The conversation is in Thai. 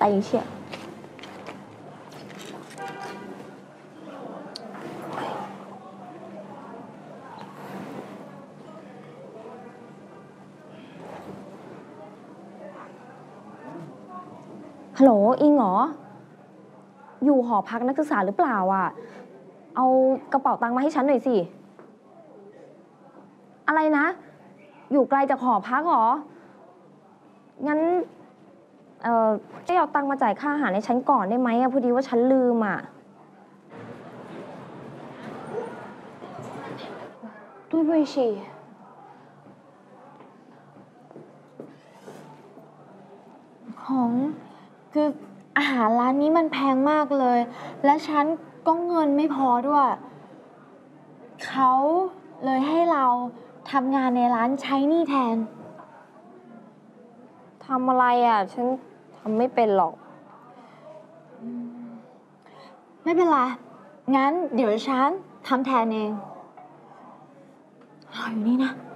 一切。ฮัลโหลอิงเหรออยู่หอพักนักศึกษาหรือเปล่าอ่ะเอากระเป๋าตังค์มาให้ฉันหน่อยสิอะไรนะอยู่ไกลจากหอพักเหรองั้นเอาตังค์มาจ่ายค่าอาหารให้ฉันก่อนได้ไหมอะพอดีว่าฉันลืมอ่ะ对不起ของคืออาหารร้านนี้มันแพงมากเลยและฉันก็เงินไม่พอด้วยเขาเลยให้เราทำงานในร้านใช้หนี้แทนทำอะไรอ่ะฉันทำไม่เป็นหรอกไม่เป็นไรงั้นเดี๋ยวฉันทำแทนเองรออยู่นี่นะ